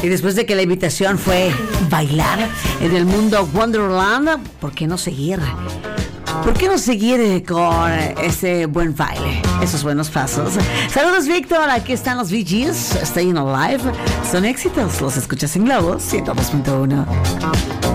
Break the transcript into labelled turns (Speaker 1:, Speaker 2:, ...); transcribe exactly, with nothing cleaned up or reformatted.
Speaker 1: Y después de que la invitación fue bailar en el mundo Wonderland, ¿por qué no seguir? ¿Por qué no seguir con ese buen baile, esos buenos pasos? Saludos, Víctor. Aquí están los Bee Gees, Staying Alive. Son éxitos. Los escuchas en Globo ciento dos punto uno.